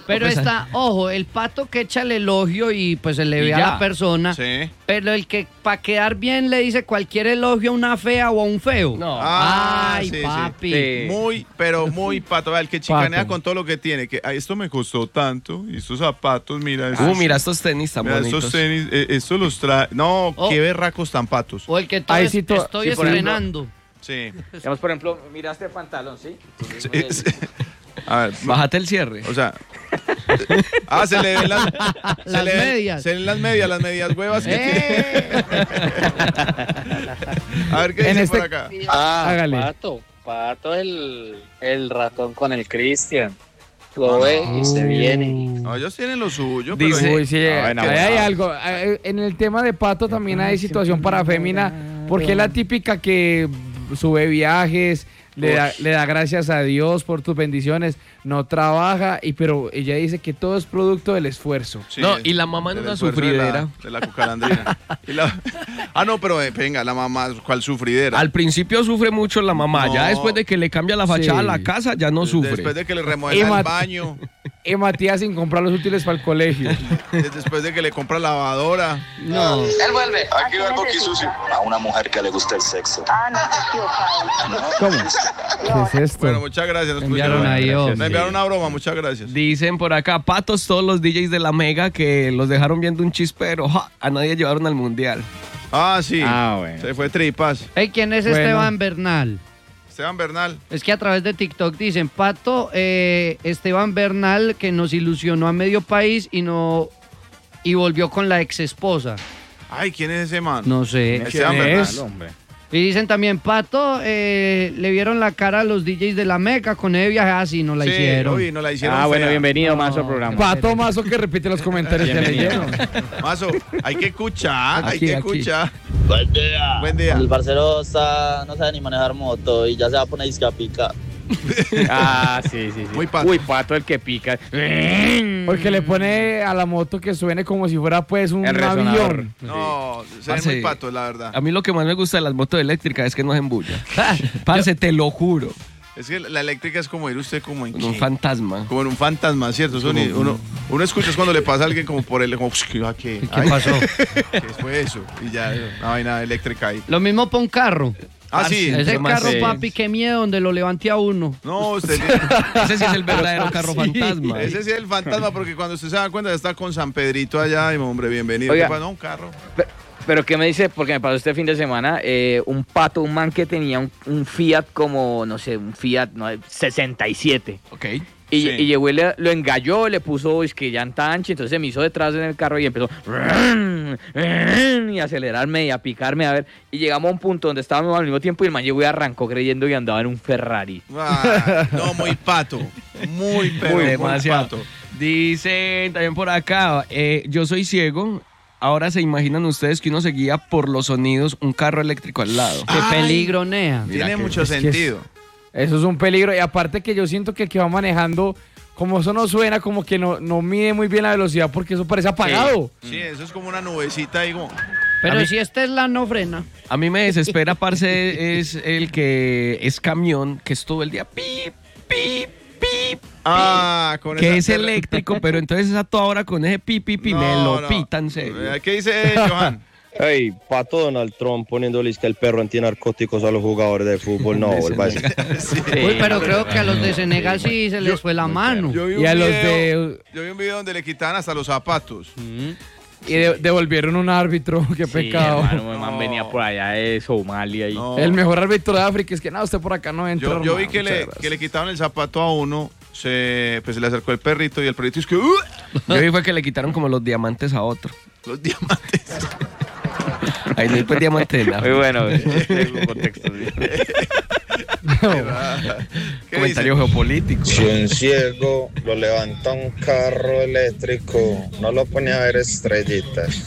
Pero está, ojo, el pato que echa el elogio y pues se le ve a la persona. Sí. Pero el que para quedar bien le dice cualquier elogio a una fea o a un feo. No. Ay, sí, papi. Sí. Muy, pero muy pato. Vea, el que chicanea con todo lo que tiene. Que esto me costó tanto. Y estos zapatos, mira. Mira estos tenis tan mira bonitos. estos tenis, estos los trae. No, Oh. qué berracos tan patos. O el que todo Ahí sí estoy sí, por ejemplo. estrenando. Sí. Digamos, por ejemplo, mira este pantalón, ¿sí? Sí, sí. A ver, Bájate el cierre. o sea. Se le ven las, Las medias. Se le ven las medias huevas que tiene. A ver qué En dice este- por acá. Hágale. Pato el ratón con el Cristian. Lo ve y se viene. No, ellos tienen lo suyo. Dice- pero Uy, sí, bueno, ahí bueno. hay algo. En el tema de Pato también hay situación para fémina, porque es la típica que sube viajes, le da gracias a Dios por tus bendiciones, no trabaja, pero ella dice que todo es producto del esfuerzo. Sí, No, y la mamá en del una esfuerzo sufridera. de la cucalandrina. No, pero venga, la mamá, ¿cuál sufridera? Al principio sufre mucho la mamá, No. ya después de que le cambia la fachada a la Sí. casa, ya no sufre. Después de que le Y remueva el Mat- baño, Y Matías sin comprar los útiles para el colegio. después de que le compra lavadora. No. Él vuelve. Aquí va el coqui sucio. A una mujer que le gusta el sexo. ¿Cómo? ¿Qué es esto? Bueno, muchas gracias. nos enviaron pusieron- ahí, hombre. Me enviaron una broma, muchas gracias. Dicen por acá, patos todos los DJs de la Mega que los dejaron viendo un chispero. ¡Ja! A nadie llevaron al mundial. Sí. Bueno. Se fue tripas. Hey, ¿quién es Bueno. Esteban Bernal? Esteban Bernal. Es que a través de TikTok dicen, Pato, Esteban Bernal que nos ilusionó a medio país y volvió con la ex esposa. Ay, ¿quién es ese man? No sé. Esteban ¿Quién Bernal. es? Hombre. Y dicen también, Pato, le vieron la cara a los DJs de la Meca con ese viaje así, no la hicieron. Uy, no la hicieron Bueno, fea. bienvenido, No. Mazo, al programa. Pato Mazo que repite los comentarios que leyeron. Mazo, hay que escuchar, hay Aquí, que aquí. escuchar. Buen día. Buen día. El parcero no sabe ni manejar moto y ya se va a poner disque a picar. Sí. Muy pato. Uy, Pato el que pica. Porque le pone a la moto que suene como si fuera pues un avión. No, se ven Parce, muy patos, la verdad. A mí lo que más me gusta de las motos eléctricas es que no se embulla. Parce, te lo juro. Es que la eléctrica es como ir usted como en Un qué? fantasma. Como en un fantasma, ¿cierto? Uno escucha es cuando le pasa a alguien como por él, como, ¿qué? ¿Qué pasó? ¿Qué fue eso? Y ya, una vaina eléctrica ahí. Lo mismo para un carro. Sí. Ese más carro, sí. papi, qué miedo donde lo levante a uno. No, usted Ese sí es el verdadero carro fantasma. ese sí es el fantasma, porque cuando usted se da cuenta ya está con San Pedrito allá, y hombre, bienvenido. Oiga. ¿Qué pasa? No, un carro. Pero ¿qué me dice? Porque me pasó este fin de semana, un man que tenía un Fiat como, no sé, un Fiat 67. Ok. Y, Sí. y llegó y lo engalló, le puso es que llanta ancha, entonces se me hizo detrás en el carro y empezó y a acelerarme y a picarme, a ver. Y llegamos a un punto donde estábamos al mismo tiempo y el man llegó y arrancó creyendo que andaba en un Ferrari. No, muy pato. Muy Demasiado. pato. Dicen también por acá, yo soy ciego. Ahora se imaginan ustedes que uno se guía por los sonidos, un carro eléctrico al lado. Qué peligro, Nea. Mira Tiene que- mucho es que sentido. Eso es un peligro. Y aparte que yo siento que el que va manejando, como eso no suena, como que no mide muy bien la velocidad porque eso parece apagado. Sí, eso es como una nubecita ahí como... Pero A mí- si este es la no frena. A mí me desespera, parce, es el que es camión, que es todo el día pip, pip, pip, con que esa- es eléctrico, pero entonces es a toda hora con ese pip, pip, y me lo no. pitan, serio. ¿Qué dice Johan? Hey, Pato Donald Trump poniéndole que el perro antinarcóticos a los jugadores de fútbol. No, vuelva a decir. Uy, pero creo que a los de Senegal sí se les fue la mano. Yo vi Y a un los video, yo vi un video donde le quitaban hasta los zapatos. Y devolvieron un árbitro, qué pecado. el man venía por allá de Somalia. No. El mejor árbitro de África es que no, usted por acá no entra. Yo vi hermano, que muchas le, gracias. que le quitaban el zapato a uno, se le acercó el perrito y el perrito es que Yo vi fue que le quitaron como los diamantes a otro. los diamantes. Ahí no hay pues diamante de nada. Muy bueno, contexto. ¿Qué Comentario geopolítico. Si un ciego lo levanta un carro eléctrico, no lo pone a ver estrellitas.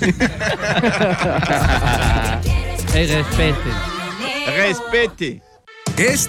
Respete. Respete.